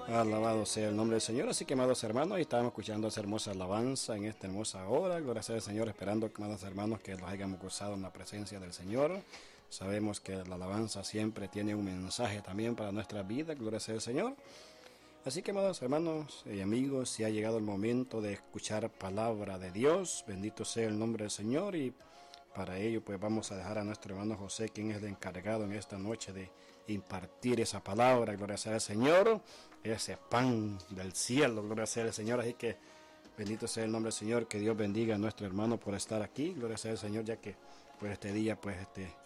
Alabado sea el nombre del Señor. Así que, amados hermanos, estábamos escuchando esa hermosa alabanza en esta hermosa hora. Gloria sea al Señor, esperando, amados hermanos, que los hayamos gozado en la presencia del Señor. Sabemos que la alabanza siempre tiene un mensaje también para nuestra vida. Gloria sea al Señor. Así que, amados hermanos y amigos, si ha llegado el momento de escuchar palabra de Dios, bendito sea el nombre del Señor. Y para ello, pues vamos a dejar a nuestro hermano José, quien es el encargado en esta noche de impartir esa palabra. Gloria sea al Señor, ese pan del cielo. Gloria sea al Señor. Así que bendito sea el nombre del Señor. Que Dios bendiga a nuestro hermano por estar aquí. Gloria sea al Señor, ya que pues este día pues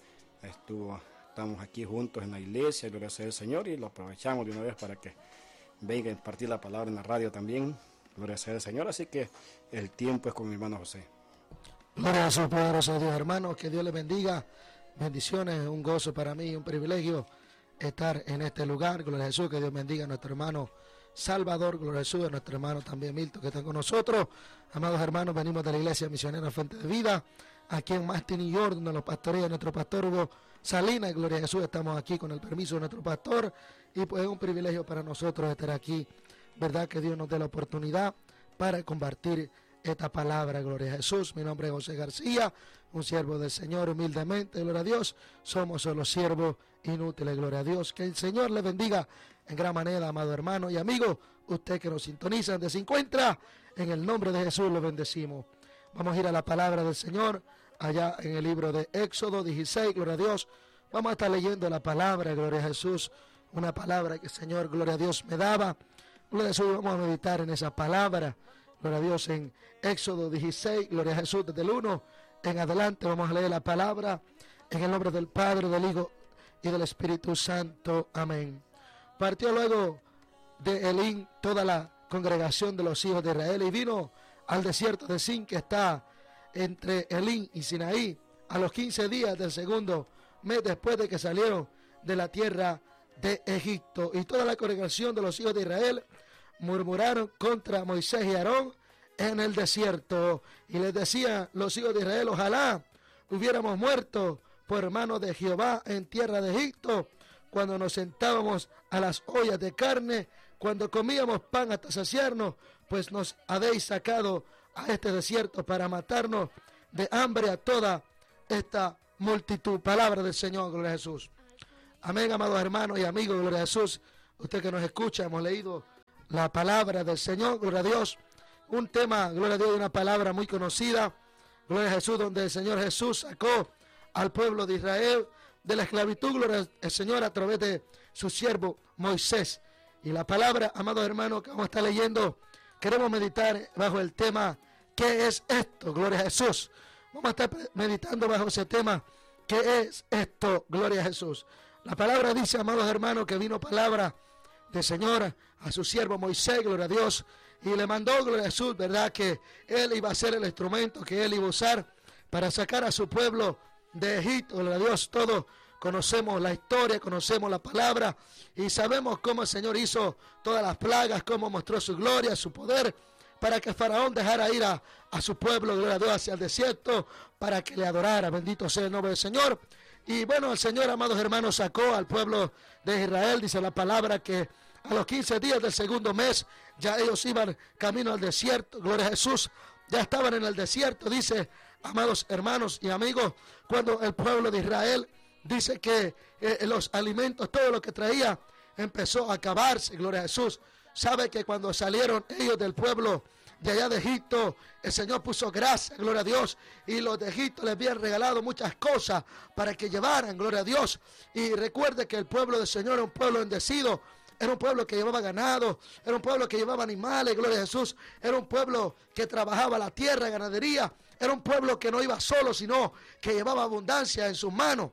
estamos aquí juntos en la iglesia. Gloria sea al Señor, y lo aprovechamos de una vez para que venga a impartir la palabra en la radio también. Gloria sea al Señor. Así que el tiempo es con mi hermano José. Gloria a su poderoso Dios, hermanos. Que Dios les bendiga. Bendiciones, un gozo para mí, un privilegio estar en este lugar. Gloria a Jesús. Que Dios bendiga a nuestro hermano Salvador. Gloria a Jesús. A nuestro hermano también Milton, que está con nosotros. Amados hermanos, venimos de la iglesia misionera Fuente de Vida, aquí en Mastin, New York, donde los pastorea nuestro pastor Hugo Salinas. Gloria a Jesús. Estamos aquí con el permiso de nuestro pastor, y pues es un privilegio para nosotros estar aquí. Verdad que Dios nos dé la oportunidad para compartir esta palabra. Gloria a Jesús. Mi nombre es José García, un siervo del Señor humildemente. Gloria a Dios. Somos solo siervos inútiles. Gloria a Dios. Que el Señor le bendiga en gran manera, amado hermano y amigo. Usted que nos sintoniza, donde se encuentra, en el nombre de Jesús lo bendecimos. Vamos a ir a la palabra del Señor allá en el libro de Éxodo 16. Gloria a Dios. Vamos a estar leyendo la palabra. Gloria a Jesús. Una palabra que el Señor, gloria a Dios, me daba. Gloria a Jesús. Vamos a meditar en esa palabra. Gloria a Dios, en Éxodo 16, gloria a Jesús, desde el 1 en adelante vamos a leer la palabra en el nombre del Padre, del Hijo y del Espíritu Santo. Amén. Partió luego de Elín toda la congregación de los hijos de Israel y vino al desierto de Sin, que está entre Elín y Sinaí, a los 15 días del segundo mes después de que salieron de la tierra de Egipto. Y toda la congregación de los hijos de Israel murmuraron contra Moisés y Aarón en el desierto, y les decían los hijos de Israel: ojalá hubiéramos muerto por mano de Jehová en tierra de Egipto, cuando nos sentábamos a las ollas de carne, cuando comíamos pan hasta saciarnos, pues nos habéis sacado a este desierto para matarnos de hambre a toda esta multitud. Palabra del Señor. Gloria a Jesús. Amén, amados hermanos y amigos. Gloria a Jesús. Usted que nos escucha, hemos leído la palabra del Señor. Gloria a Dios. Un tema, gloria a Dios, de una palabra muy conocida, gloria a Jesús, donde el Señor Jesús sacó al pueblo de Israel de la esclavitud, gloria al Señor, a través de su siervo Moisés. Y la palabra, amados hermanos, que vamos a estar leyendo, queremos meditar bajo el tema: ¿qué es esto? Gloria a Jesús. Vamos a estar meditando bajo ese tema: ¿qué es esto? Gloria a Jesús. La palabra dice, amados hermanos, que vino palabra del Señor a su siervo Moisés, gloria a Dios, y le mandó, gloria a Jesús, verdad, que él iba a ser el instrumento que él iba a usar para sacar a su pueblo de Egipto. Gloria a Dios. Todos conocemos la historia, conocemos la palabra y sabemos cómo el Señor hizo todas las plagas, cómo mostró su gloria, su poder, para que Faraón dejara ir a su pueblo, gloria a Dios, hacia el desierto, para que le adorara. Bendito sea el nombre del Señor. Y bueno, el Señor, amados hermanos, sacó al pueblo de Israel, dice la palabra, que a los 15 días del segundo mes ya ellos iban camino al desierto. Gloria a Jesús. Ya estaban en el desierto, dice, amados hermanos y amigos, cuando el pueblo de Israel dice que los alimentos, todo lo que traía, empezó a acabarse. Gloria a Jesús. Sabe que cuando salieron ellos del pueblo de allá de Egipto, el Señor puso gracia, gloria a Dios, y los de Egipto les habían regalado muchas cosas para que llevaran, gloria a Dios. Y recuerde que el pueblo del Señor era un pueblo bendecido, era un pueblo que llevaba ganado, era un pueblo que llevaba animales, gloria a Jesús, era un pueblo que trabajaba la tierra, ganadería, era un pueblo que no iba solo, sino que llevaba abundancia en sus manos.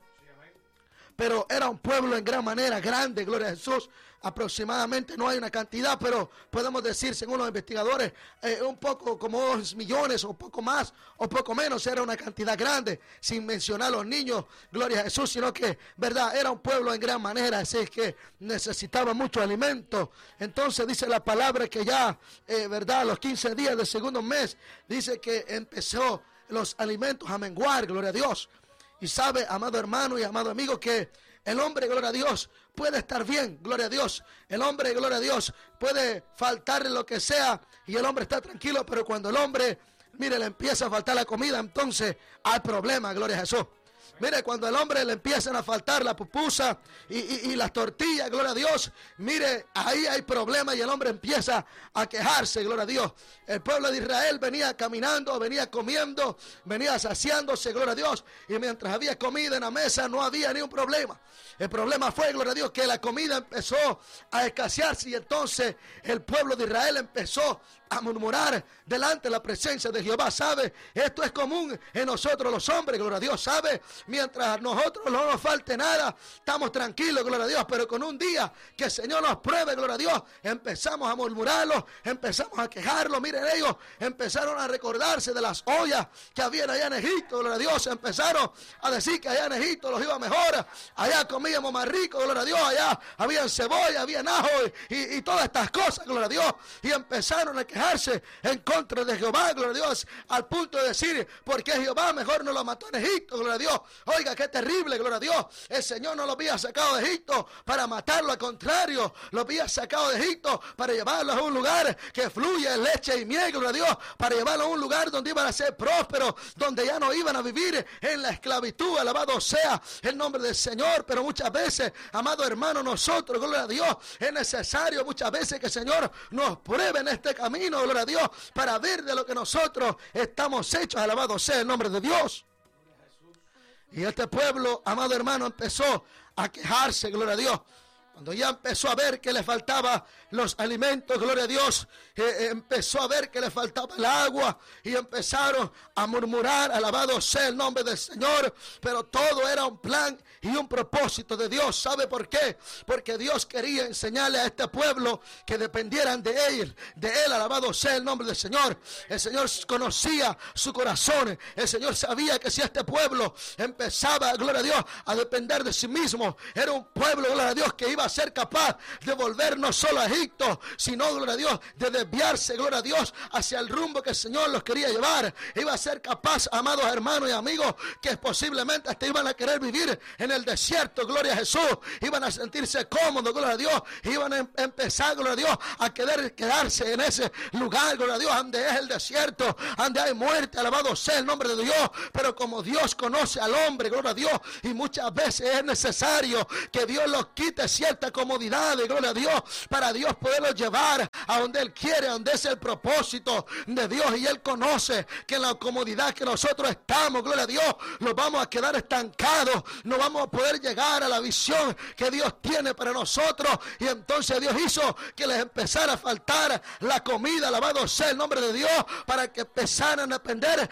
Pero era un pueblo en gran manera grande, gloria a Jesús. Aproximadamente, no hay una cantidad, pero podemos decir, según los investigadores, un poco como 2 millones, o poco más, o poco menos. Era una cantidad grande, sin mencionar a los niños, gloria a Jesús, sino que, verdad, era un pueblo en gran manera, así es que necesitaba mucho alimento. Entonces dice la palabra que ya, verdad, a los 15 días del segundo mes, dice que empezó los alimentos a menguar, gloria a Dios. Y sabe, amado hermano y amado amigo, que el hombre, gloria a Dios, puede estar bien, gloria a Dios. El hombre, gloria a Dios, puede faltarle lo que sea y el hombre está tranquilo, pero cuando el hombre, mire, le empieza a faltar la comida, entonces hay problema, gloria a Jesús. Mire, cuando al hombre le empiezan a faltar la pupusa y las tortillas, gloria a Dios, mire, ahí hay problema y el hombre empieza a quejarse, gloria a Dios. El pueblo de Israel venía caminando, venía comiendo, venía saciándose, gloria a Dios, y mientras había comida en la mesa no había ni un problema. El problema fue, gloria a Dios, que la comida empezó a escasearse y entonces el pueblo de Israel empezó a murmurar delante de la presencia de Jehová. ¿Sabe? Esto es común en nosotros los hombres, gloria a Dios. ¿Sabe? Mientras a nosotros no nos falte nada, estamos tranquilos, gloria a Dios. Pero con un día que el Señor nos pruebe, gloria a Dios, empezamos a murmurarlo, empezamos a quejarlo. Miren, ellos empezaron a recordarse de las ollas que habían allá en Egipto, gloria a Dios. Empezaron a decir que allá en Egipto los iba mejor, allá comíamos más rico, gloria a Dios, allá había cebolla, había ajo y todas estas cosas, gloria a Dios. Y empezaron a quejarse en contra de Jehová, gloria a Dios, al punto de decir, porque Jehová mejor no lo mató en Egipto, gloria a Dios. Oiga, qué terrible, gloria a Dios. El Señor no lo había sacado de Egipto para matarlo, al contrario, lo había sacado de Egipto para llevarlo a un lugar que fluye leche y miel, gloria a Dios, para llevarlo a un lugar donde iban a ser prósperos, donde ya no iban a vivir en la esclavitud. Alabado sea el nombre del Señor. Pero muchas veces, amado hermano, nosotros, gloria a Dios, es necesario muchas veces que el Señor nos pruebe en este camino, gloria a Dios, para ver de lo que nosotros estamos hechos. Alabado sea el nombre de Dios. Y este pueblo, amado hermano, empezó a quejarse, gloria a Dios. Cuando ya empezó a ver que le faltaban los alimentos, gloria a Dios, empezó a ver que le faltaba el agua y empezaron a murmurar, alabado sea el nombre del Señor. Pero todo era un plan y un propósito de Dios. ¿Sabe por qué? Porque Dios quería enseñarle a este pueblo que dependieran de él, alabado sea el nombre del Señor. El Señor conocía su corazón. El Señor sabía que si este pueblo empezaba, gloria a Dios, a depender de sí mismo, era un pueblo, gloria a Dios, que iba a ser capaz de volver no solo a Egipto, sino, gloria a Dios, de desviarse, gloria a Dios, hacia el rumbo que el Señor los quería llevar. Iba a ser capaz, amados hermanos y amigos, que posiblemente hasta iban a querer vivir en el desierto, gloria a Jesús. Iban a sentirse cómodos, gloria a Dios. Iban a empezar, gloria a Dios, a querer quedarse en ese lugar, gloria a Dios, donde es el desierto, donde hay muerte, alabado sea el nombre de Dios. Pero como Dios conoce al hombre, gloria a Dios, y muchas veces es necesario que Dios los quite ciertas comodidades, gloria a Dios, para Dios poderlos llevar a donde Él quiere, a donde es el propósito de Dios. Y Él conoce que en la comodidad que nosotros estamos, gloria a Dios, nos vamos a quedar estancados, no vamos a poder llegar a la visión que Dios tiene para nosotros. Y entonces Dios hizo que les empezara a faltar la comida, alabado sea el nombre de Dios, para que empezaran a depender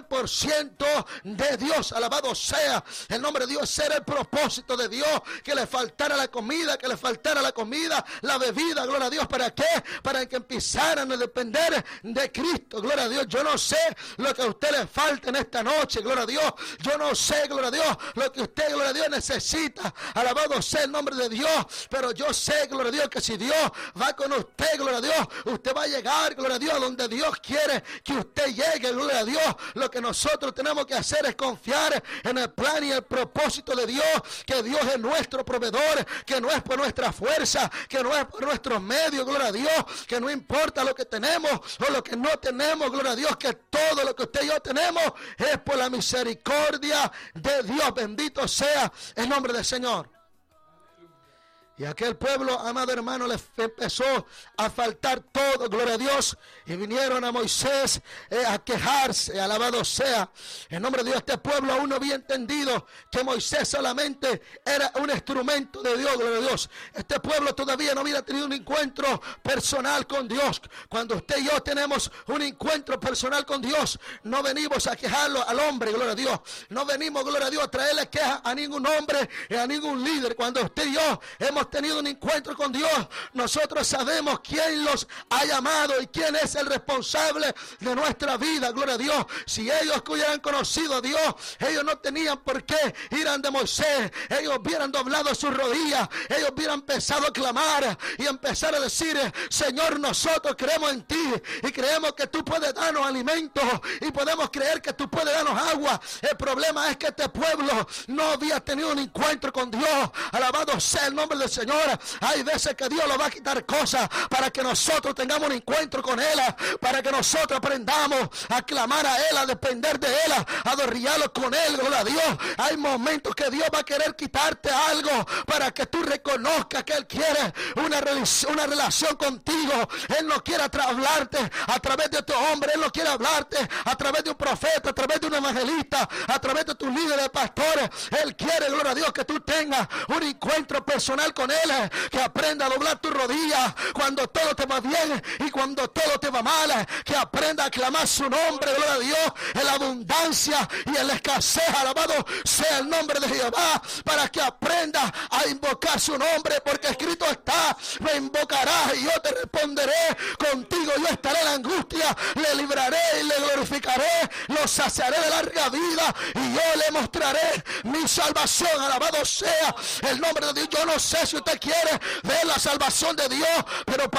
100% de Dios. Alabado sea el nombre de Dios. Ser el propósito de Dios, que le faltara la comida, que le faltara la comida, la bebida, gloria a Dios. ¿Para qué? Para que empezaran a depender de Cristo, gloria a Dios. Yo no sé lo que a usted le falta en esta noche, gloria a Dios. Yo no sé, gloria a Dios, lo que usted, gloria a Dios, necesita. Alabado sea el nombre de Dios. Pero yo sé, gloria a Dios, que si Dios va con usted, gloria a Dios, usted va a llegar, gloria a Dios, donde Dios quiere que usted llegue, gloria a Dios. Lo que nosotros tenemos que hacer es confiar en el plan y el propósito de Dios, que Dios es nuestro proveedor, que no es por nuestra fuerza, que no es por nuestros medios, gloria a Dios, que no importa lo que tenemos o lo que no tenemos, gloria a Dios, que todo lo que usted y yo tenemos es por la misericordia de Dios. Bendito sea el nombre del Señor. Y aquel pueblo, amado hermano, les empezó a faltar todo, gloria a Dios. Y vinieron a Moisés a quejarse, alabado sea el nombre de Dios. Este pueblo aún no había entendido que Moisés solamente era un instrumento de Dios, gloria a Dios. Este pueblo todavía no había tenido un encuentro personal con Dios. Cuando usted y yo tenemos un encuentro personal con Dios, no venimos a quejarlo al hombre, gloria a Dios. No venimos, gloria a Dios, a traerle quejas a ningún hombre y a ningún líder. Cuando usted y yo hemos hemos tenido un encuentro con Dios, nosotros sabemos quién los ha llamado y quién es el responsable de nuestra vida. Gloria a Dios. Si ellos hubieran conocido a Dios, ellos no tenían por qué ir ante Moisés. Ellos hubieran doblado sus rodillas, ellos hubieran empezado a clamar y empezar a decir: Señor, nosotros creemos en ti y creemos que tú puedes darnos alimento y podemos creer que tú puedes darnos agua. El problema es que este pueblo no había tenido un encuentro con Dios. Alabado sea el nombre del Señor. Hay veces que Dios lo va a quitar cosas para que nosotros tengamos un encuentro con Él, para que nosotros aprendamos a clamar a Él, a depender de Él, a adorarlo con Él. Gloria a Dios. Hay momentos que Dios va a querer quitarte algo para que tú reconozcas que Él quiere una relación contigo. Él no quiere hablarte a través de tu hombre, Él no quiere hablarte a través de un profeta, a través de un evangelista, a través de tus líderes de pastores. Él quiere, gloria a Dios, que tú tengas un encuentro personal con Él, que aprenda a doblar tus rodillas cuando todo te va bien y cuando todo te va mal, que aprenda a clamar su nombre, gloria a Dios, en la abundancia y en la escasez. Alabado sea el nombre de Jehová, para que aprenda a invocar su nombre, porque escrito está: me invocarás y yo te responderé, contigo yo estaré en la angustia, le libraré y le glorificaré, lo saciaré de larga vida y yo le mostraré mi salvación. Alabado sea el nombre de Dios. Yo no sé si usted quiere ver la salvación de Dios, pero